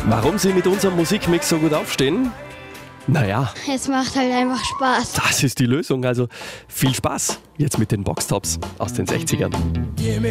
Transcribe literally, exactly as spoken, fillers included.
Warum Sie mit unserem Musikmix so gut aufstehen? Naja, Es macht halt einfach Spaß. das ist die Lösung. Also viel Spaß jetzt mit den Boxtops aus den sechzigern. Give me